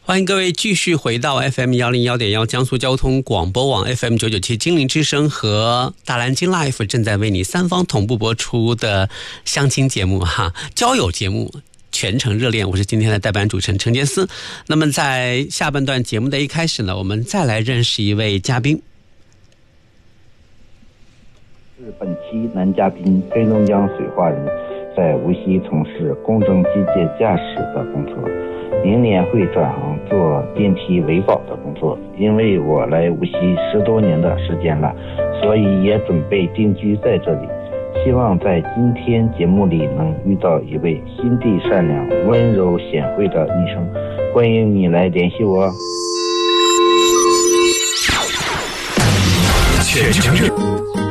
欢迎各位继续回到 FM101.1 江苏交通广播网 FM997 金陵之声和大蓝鲸 Life 正在为你三方同步播出的相亲节目交友节目全程热恋，我是今天的代班主持人陈杰斯。那么在下半段节目的一开始呢，我们再来认识一位嘉宾。 是本期男嘉宾，黑龙江绥化人，在无锡从事工程机械驾驶的工作，明年会转行做电梯维保的工作。因为我来无锡10多年的时间了，所以也准备定居在这里。希望在今天节目里能遇到一位心地善良、温柔贤惠的女生，欢迎你来联系我。 全程